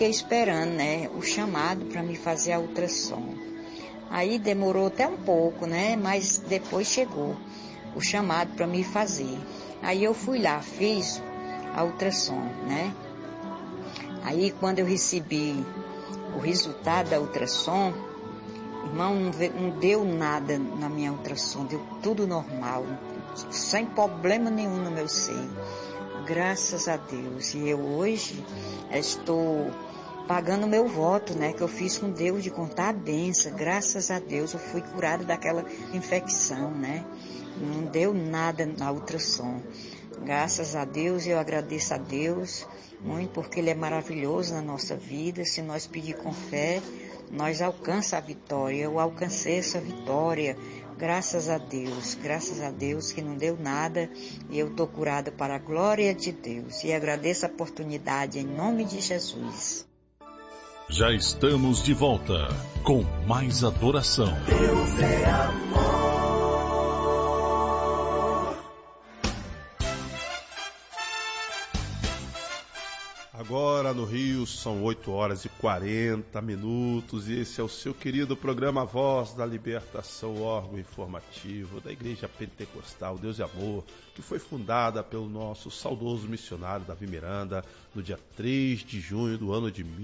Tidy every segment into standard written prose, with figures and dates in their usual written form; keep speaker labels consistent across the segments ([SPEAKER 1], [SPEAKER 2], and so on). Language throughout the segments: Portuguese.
[SPEAKER 1] fiquei esperando, né, o chamado para me fazer a ultrassom. Aí demorou até um pouco, né, mas depois chegou o chamado para me fazer. Aí eu fui lá, fiz a ultrassom, né. Aí quando eu recebi o resultado da ultrassom, irmão, não deu nada na minha ultrassom, deu tudo normal, sem problema nenhum no meu seio. Graças a Deus. E eu hoje estou pagando meu voto, né, que eu fiz com Deus de contar a bênção. Graças a Deus eu fui curada daquela infecção, né. Não deu nada na ultrassom. Graças a Deus, eu agradeço a Deus muito, porque Ele é maravilhoso na nossa vida. Se nós pedir com fé, nós alcançamos a vitória. Eu alcancei essa vitória, graças a Deus que não deu nada, e eu estou curada para a glória de Deus. E agradeço a oportunidade em nome de Jesus.
[SPEAKER 2] Já estamos de volta com mais adoração.
[SPEAKER 3] Deus é amor.
[SPEAKER 4] Agora no Rio são 8h40 e esse é o seu querido programa Voz da Libertação, órgão informativo da Igreja Pentecostal Deus e Amor, que foi fundada pelo nosso saudoso missionário Davi Miranda no dia 3 de junho do ano de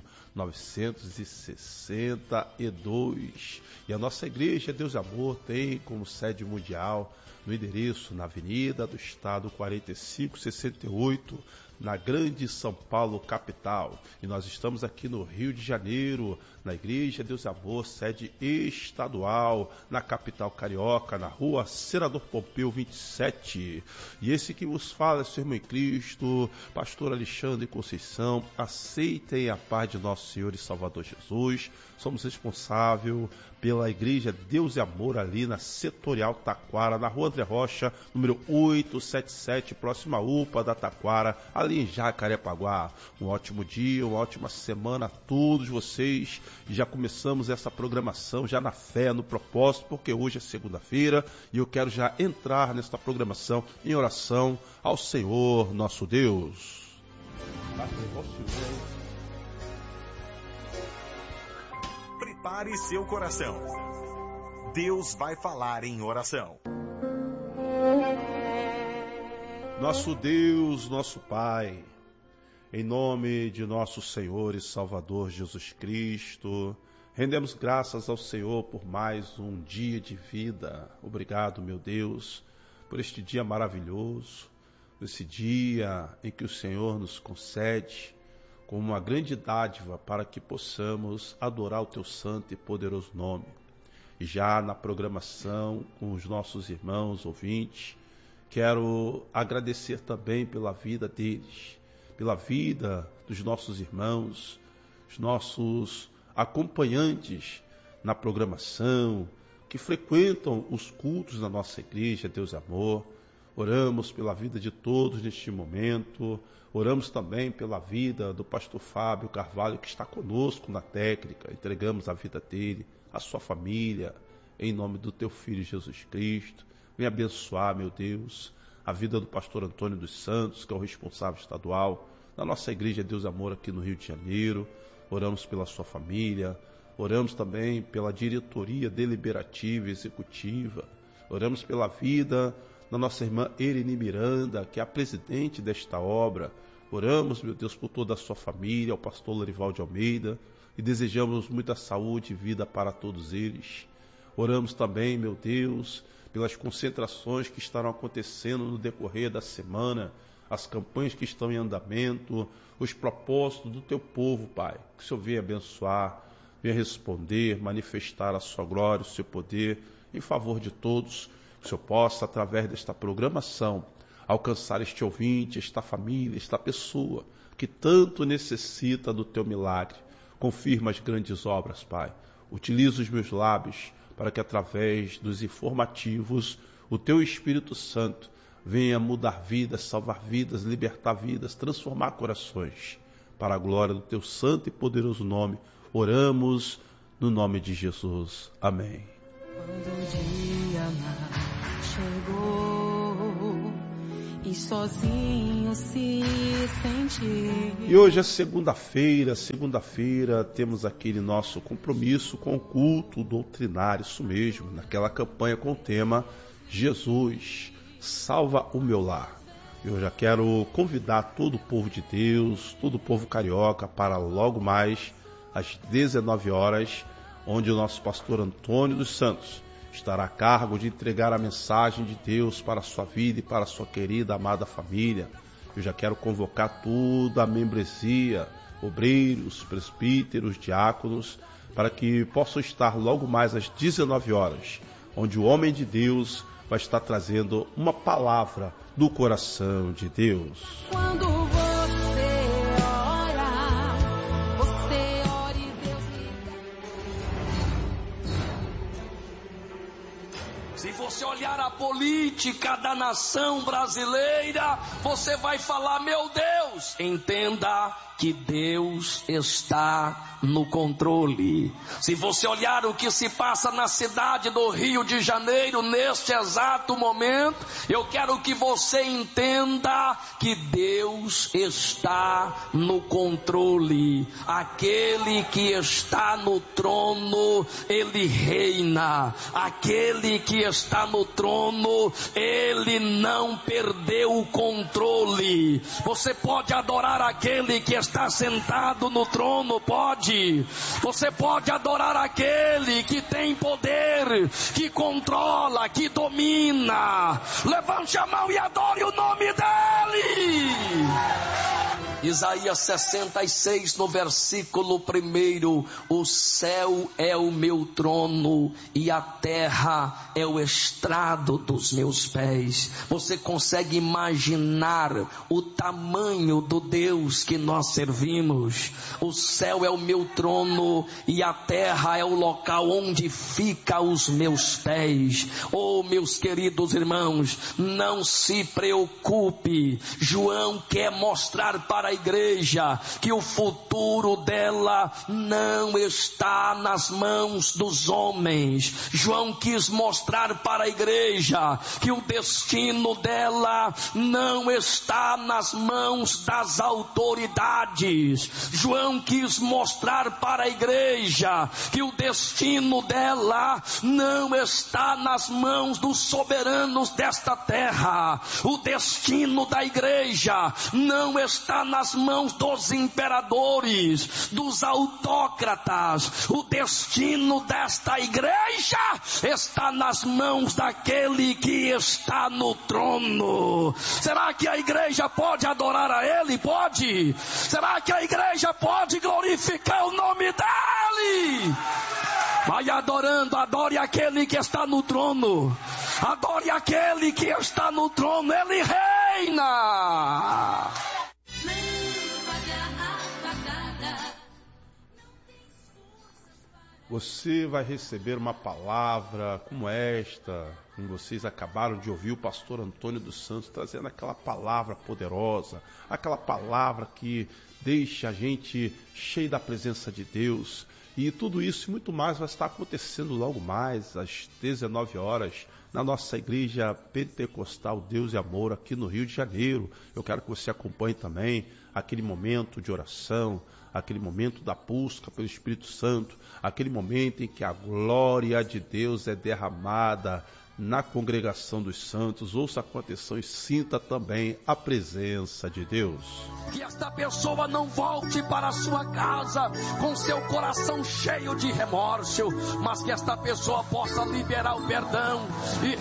[SPEAKER 4] 1962. E a nossa Igreja Deus e Amor tem como sede mundial no endereço na Avenida do Estado 4568, na Grande São Paulo, capital. E nós estamos aqui no Rio de Janeiro, na Igreja Deus e Amor, sede estadual, na capital carioca, na rua Senador Pompeu 27. E esse que vos fala é seu irmão em Cristo, pastor Alexandre Conceição. Aceitem a paz de nosso Senhor e Salvador Jesus. Somos responsáveis pela Igreja Deus e Amor ali na Setorial Taquara, na rua André Rocha, número 877, próxima UPA da Taquara, ali em Jacarepaguá. Um ótimo dia, uma ótima semana a todos vocês. E já começamos essa programação já na fé, no propósito, porque hoje é segunda-feira e eu quero já entrar nesta programação em oração ao Senhor nosso Deus.
[SPEAKER 3] Prepare seu coração. Deus vai falar em oração.
[SPEAKER 4] Nosso Deus, nosso Pai, em nome de nosso Senhor e Salvador Jesus Cristo, rendemos graças ao Senhor por mais um dia de vida. Obrigado, meu Deus, por este dia maravilhoso, esse dia em que o Senhor nos concede como uma grande dádiva para que possamos adorar o Teu santo e poderoso nome. E já na programação com os nossos irmãos ouvintes, quero agradecer também pela vida deles, pela vida dos nossos irmãos, os nossos acompanhantes na programação, que frequentam os cultos da nossa igreja, Deus e Amor. Oramos pela vida de todos neste momento, oramos também pela vida do pastor Fábio Carvalho, que está conosco na técnica. Entregamos a vida dele, a sua família, em nome do teu Filho Jesus Cristo. Vem abençoar, meu Deus, a vida do pastor Antônio dos Santos, que é o responsável estadual da nossa igreja Deus e Amor aqui no Rio de Janeiro. Oramos pela sua família, oramos também pela diretoria deliberativa e executiva, oramos pela vida da nossa irmã Ereni Miranda, que é a presidente desta obra. Oramos, meu Deus, por toda a sua família, o pastor Lorival de Almeida, e desejamos muita saúde e vida para todos eles. Oramos também, meu Deus, pelas concentrações que estarão acontecendo no decorrer da semana, as campanhas que estão em andamento, os propósitos do teu povo, Pai. Que o Senhor venha abençoar, venha responder, manifestar a sua glória, o seu poder em favor de todos. Que o Senhor possa, através desta programação, alcançar este ouvinte, esta família, esta pessoa que tanto necessita do teu milagre. Confirma as grandes obras, Pai. Utiliza os meus lábios para que, através dos informativos, o teu Espírito Santo venha mudar vidas, salvar vidas, libertar vidas, transformar corações. Para a glória do teu santo e poderoso nome, oramos no nome de Jesus. Amém.
[SPEAKER 1] Quando o dia chegou
[SPEAKER 5] e sozinho se sentir.
[SPEAKER 4] E hoje é segunda-feira temos aquele nosso compromisso com o culto doutrinário, isso mesmo, naquela campanha com o tema Jesus, salva o meu lar. Eu já quero convidar todo o povo de Deus, todo o povo carioca para logo mais às 19 horas, onde o nosso pastor Antônio dos Santos estará a cargo de entregar a mensagem de Deus para a sua vida e para a sua querida, amada família. Eu já quero convocar toda a membresia, obreiros, presbíteros, diáconos, para que possam estar logo mais às 19 horas, onde o homem de Deus vai estar trazendo uma palavra do coração de Deus.
[SPEAKER 5] Quando você ora e Deus lhe dá.
[SPEAKER 6] Se você olhar a política da nação brasileira, você vai falar: meu Deus, entenda que Deus está no controle. Se você olhar o que se passa na cidade do Rio de Janeiro neste exato momento, eu quero que você entenda que Deus está no controle. Aquele que está no trono, ele reina. Aquele que está no trono, ele não perdeu o controle. Você pode adorar aquele que está sentado no trono, pode. Você pode adorar aquele que tem poder, que controla, que domina. Levante a mão e adore o nome dele. Isaías 66, no versículo 1, o céu é o meu trono e a terra é o estrado dos meus pés. Você consegue imaginar o tamanho do Deus que nós servimos? O céu é o meu trono e a terra é o local onde fica os meus pés. Oh, meus queridos irmãos, não se preocupe. João quer mostrar para a igreja que o futuro dela não está nas mãos dos homens. João quis mostrar para a igreja que o destino dela não está nas mãos das autoridades. João quis mostrar para a igreja que o destino dela não está nas mãos dos soberanos desta terra. O destino da igreja não está nas mãos dos imperadores, dos autócratas. O destino desta igreja está nas mãos daquele que está no trono. Será que a igreja pode adorar a ele? Pode. Será que a igreja pode glorificar o nome dele? Vai adorando, adore aquele que está no trono. Adore aquele que está no trono, ele reina.
[SPEAKER 4] Você vai receber uma palavra como esta, como vocês acabaram de ouvir o pastor Antônio dos Santos trazendo aquela palavra poderosa, aquela palavra que deixa a gente cheio da presença de Deus. E tudo isso e muito mais vai estar acontecendo logo mais, às 19 horas, na nossa igreja pentecostal Deus e Amor, aqui no Rio de Janeiro. Eu quero que você acompanhe também aquele momento de oração, aquele momento da busca pelo Espírito Santo, aquele momento em que a glória de Deus é derramada na congregação dos santos. Ouça a atenção e sinta também a presença de Deus.
[SPEAKER 6] Que esta pessoa não volte para a sua casa com seu coração cheio de remorso, mas que esta pessoa possa liberar o perdão e